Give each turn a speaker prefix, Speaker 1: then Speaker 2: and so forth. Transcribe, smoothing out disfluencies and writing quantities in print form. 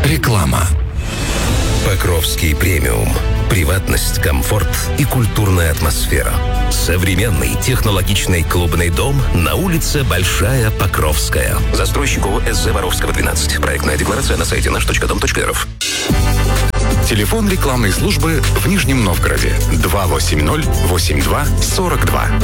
Speaker 1: Реклама.
Speaker 2: Покровский премиум. Приватность, комфорт и культурная атмосфера. Современный технологичный клубный дом на улице Большая Покровская. Застройщик ООО СЗ Воровского, 12. Проектная декларация на сайте наш.дом.рф.
Speaker 1: Телефон рекламной службы в Нижнем Новгороде 280-82-42.